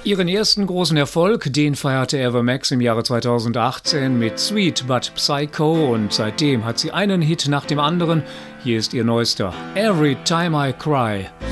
Ihren ersten großen Erfolg, den feierte Ava Max im Jahre 2018 mit Sweet But Psycho und seitdem hat sie einen Hit nach dem anderen. Hier ist ihr neuester, Every Time I Cry.